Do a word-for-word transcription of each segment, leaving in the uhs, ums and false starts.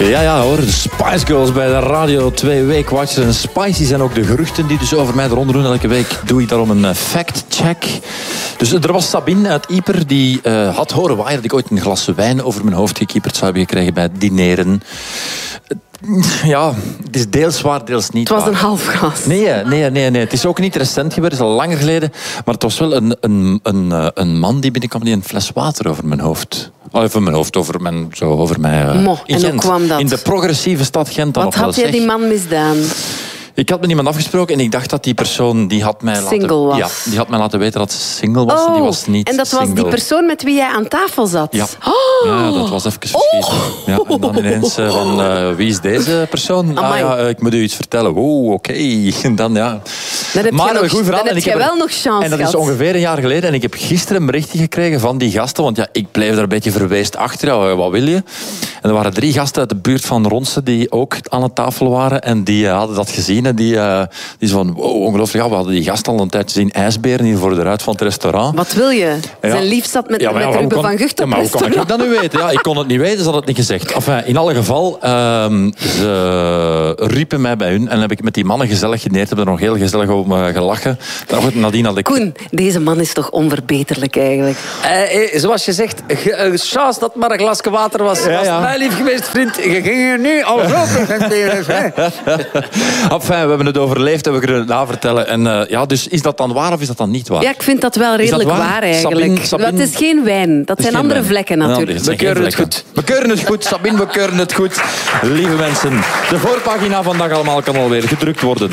Ja, ja hoor, de Spice Girls bij de Radio twee Weekwatchers. En spicy zijn ook de geruchten die dus over mij eronder doen. Elke week doe ik daarom een fact-check. Dus er was Sabine uit Ieper die uh, had horen waaien dat ik ooit een glas wijn over mijn hoofd gekieperd zou hebben gekregen bij het dineren. Ja, het is deels waar, deels niet waar. Het was waar. een half glas. Nee, nee, nee, nee. Het is ook niet recent gebeurd, het is al langer geleden. Maar het was wel een, een, een, een man die binnenkwam die een fles water over mijn hoofd... Over mijn hoofd, over mijn... Zo, over mij, uh, Mo, in en Gent, hoe kwam dat? in de progressieve stad Gent. Dan Wat nog had wel, jij die man misdaan? Ik had met iemand afgesproken en ik dacht dat die persoon die had mij single laten... was. Ja, die had mij laten weten dat ze single was. Oh, en die was niet en dat single. was die persoon met wie jij aan tafel zat? Ja, oh. ja dat was even verschieten. Oh. Ja, en dan ineens uh, van, uh, wie is deze persoon? Ah, ja, uh, ik moet u iets vertellen. Oh, oké. Okay. En dan, ja... Dan heb maar je, nog, een goed verhaal. dan heb je heb wel er, nog chance En dat gehad. is ongeveer een jaar geleden. En ik heb gisteren een berichtje gekregen van die gasten. Want ja, ik bleef daar een beetje verweest achter. Ja, wat wil je? En er waren drie gasten uit de buurt van Ronse die ook aan de tafel waren. En die uh, hadden dat gezien. En die, uh, die zo van, wow, ongelooflijk. Ja, we hadden die gasten al een tijdje zien ijsberen hier voor de ruit van het restaurant. Wat wil je? Ja. Zijn lief zat met, ja, met ja, Ruben kon, van Gucht ja, op maar hoe kon restaurant. ik dat nu weten? Ja, ik kon het niet weten, ze hadden het niet gezegd. Enfin, in alle geval, uh, ze riepen mij bij hun. En heb ik met die mannen gezellig geneerd. Hebben er nog heel gezellig over gelachen. Nadien had ik... Koen, deze man is toch onverbeterlijk eigenlijk? Uh, eh, zoals je zegt, chance dat maar een glasje water was. Ja, was ja. mij lief geweest, vriend. Je ging er nu al zo presenteren. Enfin, we hebben het overleefd en we kunnen het navertellen. En uh, ja, dus is dat dan waar of is dat dan niet waar? Ja, ik vind dat wel redelijk dat waar? waar eigenlijk. Sabine, Sabine... Dat is geen wijn. Dat zijn geen andere wijn. vlekken natuurlijk. Ja, We keuren het goed. We keuren het goed, Sabine, we keuren het goed. Lieve mensen, de voorpagina van Dag Allemaal kan alweer gedrukt worden.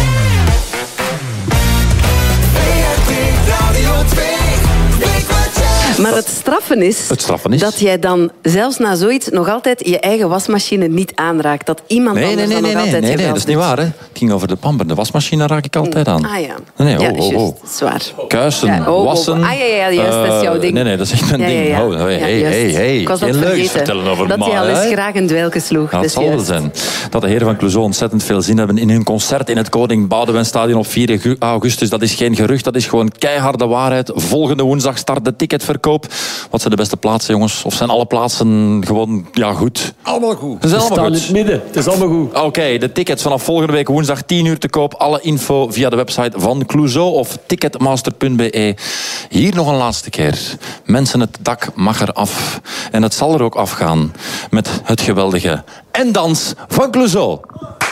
Maar het straffen is, Het straffen is? dat jij dan zelfs na zoiets nog altijd je eigen wasmachine niet aanraakt. Dat iemand Nee, nee, anders nee, dan nee, nog nee, altijd nee, nee, geweld dat is niet doet. waar. Hè. Het ging over de pamper. De wasmachine raak ik altijd aan. Ah ja. Nee, ja, oh, oh, juist. oh. Zwaar. Kuisen, Ja, oh, oh, wassen. oh. Ah ja, ja, juist, dat is jouw Uh, ding. Nee, nee, dat is echt mijn Ja, ding. ja, ja. Oh, hey, Ja, hey, juist. hey, hey. Ik was dat Geen leugens vergeten. vertellen over Dat mij, hij al eens hè. graag een dweilke sloeg. Ja, Dat het is zal wel juist. zijn dat de heren van Clouseau ontzettend veel zin hebben in hun concert in het Koning Boudewijnstadion op vier augustus. Dat is geen gerucht, dat is gewoon keiharde waarheid. Volgende woensdag start de ticketverkoop. Wat zijn de beste plaatsen, jongens? Of zijn alle plaatsen gewoon ja, goed? Allemaal goed. Ze zijn We allemaal staan in goed. het midden. Het is allemaal goed. Oké, okay, de tickets vanaf volgende week woensdag tien uur te koop. Alle info via de website van Clouseau of ticketmaster punt b e. Hier nog een laatste keer. Mensen, het dak mag er af. En het zal er ook afgaan met het geweldige En Dans van Clouseau.